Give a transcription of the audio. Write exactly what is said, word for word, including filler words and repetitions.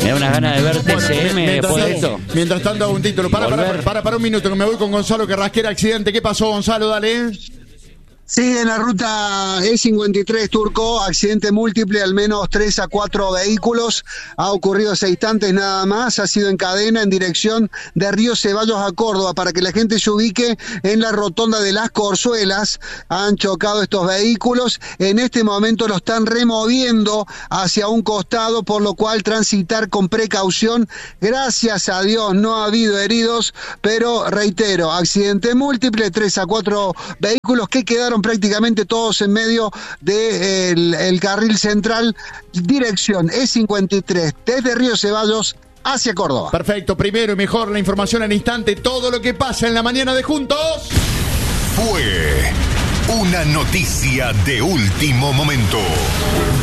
Me da una gana de ver T Bueno, C M mientras, después de esto. mientras tanto hago un título. Para, para, para, para, para un minuto que me voy con Gonzalo Carrasquera, accidente. ¿Qué pasó, Gonzalo? Dale. Sí, en la ruta E cincuenta y tres Turco, accidente múltiple, al menos tres a cuatro vehículos. Ha ocurrido hace instantes nada más, ha sido en cadena en dirección de Río Ceballos a Córdoba. Para que la gente se ubique en la rotonda de Las Corzuelas, han chocado estos vehículos. En este momento lo están removiendo hacia un costado, por lo cual transitar con precaución. Gracias a Dios no ha habido heridos, pero reitero, accidente múltiple, tres a cuatro vehículos que quedaron prácticamente todos en medio del de el carril central, dirección E cincuenta y tres, desde Río Ceballos hacia Córdoba. Perfecto, primero y mejor la información al instante, todo lo que pasa en la mañana de Juntos. Fue una noticia de último momento.